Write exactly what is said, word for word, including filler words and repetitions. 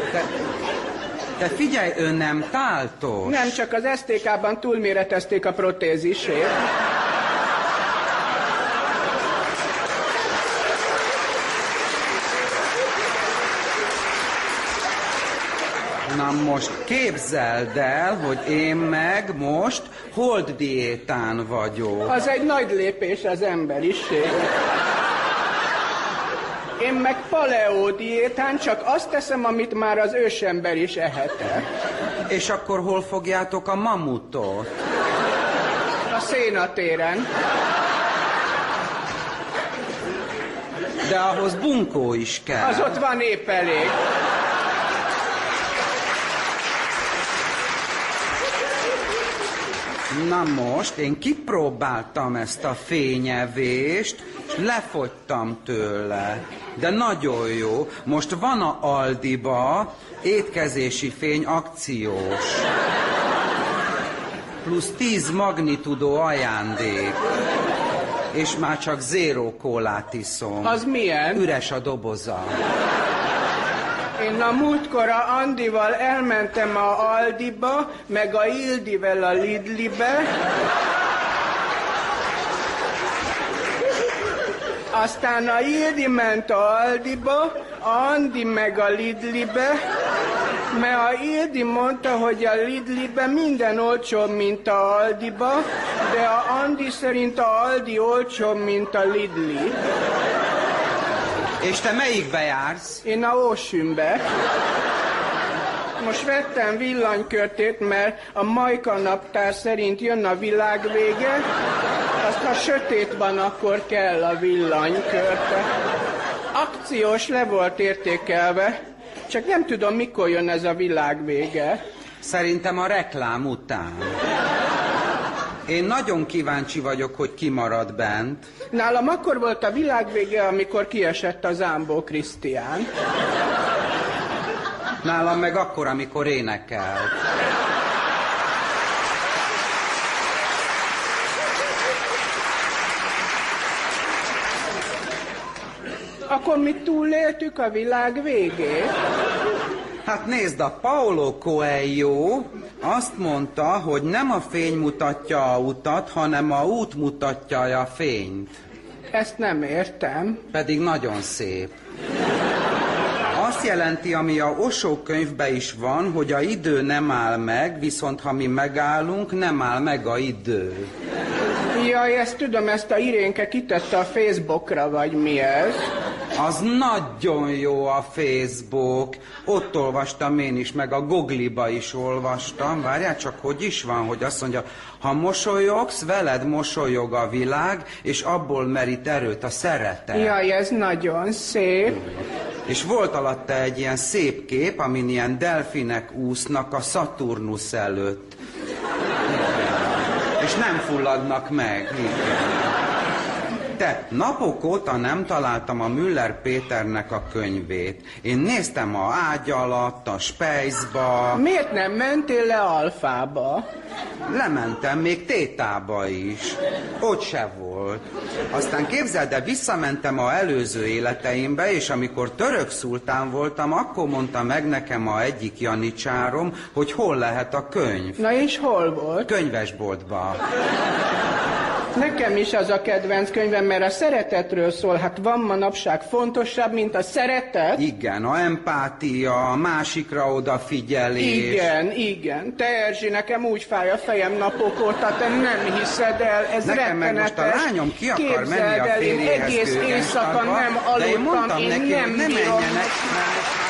Te, te figyelj, ő nem táltos. Nem, csak az es té ká-ban túlméretezték a protézisét. Na most képzeld el, hogy én meg most holddiétán vagyok. Az egy nagy lépés az emberiség. Én meg paleó diétán csak azt teszem, amit már az ősember is ehetett. És akkor hol fogjátok a mamutot? A szénatéren. De ahhoz bunkó is kell. Az ott van épp elég. Na most, én kipróbáltam ezt a fényevést, és lefogytam tőle. De nagyon jó. Most van a Aldiba étkezési fény akciós. Plusz tíz magnitudó ajándék. És már csak zéró kólát iszom. Az milyen? Üres a doboza. Én a múltkor a Andival elmentem a Aldiba, meg a Ildivel a Lidlibe. Aztán a Ildi ment a Aldiba, a Andi meg a Lidlibe, mert a Ildi mondta, hogy a Lidlibe minden olcsóbb, mint a Aldiba, de a Andi szerint a Aldi olcsóbb, mint a Lidli. És te melyikbe jársz? Én a Ósümbe. Most vettem villanykörtét, mert a Majka naptár szerint jön a világ vége, azt ha sötét van, akkor kell a villanykörte. Akciós, le volt értékelve, csak nem tudom, mikor jön ez a világ vége. Szerintem a reklám után. Én nagyon kíváncsi vagyok, hogy ki marad bent. Nálam akkor volt a világ vége, amikor kiesett a Zámbó Krisztián. Nálam meg akkor, amikor énekelt. Akkor mi túléltük a világ végét? Hát nézd, a Paulo Coelho azt mondta, hogy nem a fény mutatja a utat, hanem a út mutatja a fényt. Ezt nem értem. Pedig nagyon szép. Azt jelenti, ami a Osho könyvben is van, hogy a idő nem áll meg, viszont ha mi megállunk, nem áll meg a idő. Jaj, ezt tudom, ezt a Irénke kitette a Facebookra, vagy mi ez? Az nagyon jó a Facebook. Ott olvastam én is, meg a Google-ba is olvastam. Várjál csak, hogy is van, hogy azt mondja, ha mosolyogsz, veled mosolyog a világ, és abból merít erőt a szeretet. Jaj, ez nagyon szép. És volt alatta egy ilyen szép kép, amin ilyen delfinek úsznak a Szaturnusz előtt. És nem fulladnak meg. Igen. Te, napok óta nem találtam a Müller Péternek a könyvét. Én néztem a ágy alatt, a spejzba. Miért nem mentél le alfába? Lementem még tétába is. Ott se volt. Aztán képzeld, de visszamentem a előző életeimbe, és amikor török szultán voltam, akkor mondta meg nekem a egyik janicsárom, hogy hol lehet a könyv. Na és hol volt? Könyvesboltba. Nekem is az a kedvenc könyvem, mert a szeretetről szól. Hát van manapság fontosabb, mint a szeretet? Igen, a empátia, a másikra odafigyelés. Igen, igen. Te, Erzsi, nekem úgy fáj a fejem napok óta, te nem hiszed el, ez nekem rettenetes. Meg most a lányom ki akar Képzeld menni a el, én férjéhez egész éjszaka nem de én aludtam, mondtam én neki, nem hogy ne bírom. menjenek, mert